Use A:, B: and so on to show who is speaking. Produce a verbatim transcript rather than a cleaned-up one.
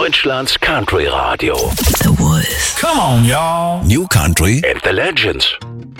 A: Deutschlands Country Radio.
B: The Wolf.
C: Come on, y'all.
A: New Country and the Legends.